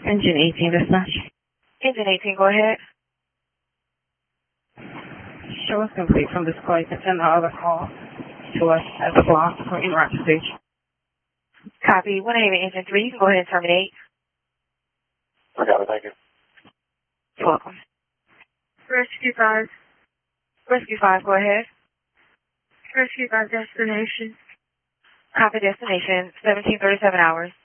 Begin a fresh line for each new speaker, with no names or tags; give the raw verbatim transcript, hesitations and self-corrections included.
Engine eighteen, dispatch.
Engine eighteen, go ahead.
Show us complete from this call. You can send the other call to us at the block or in rapid stage.
Copy. one eighty engine three, you can go ahead and terminate.
I got it, thank you.
You're welcome.
Rescue five.
Rescue five, go ahead.
Rescue five destination.
Copy destination, seventeen thirty-seven hours.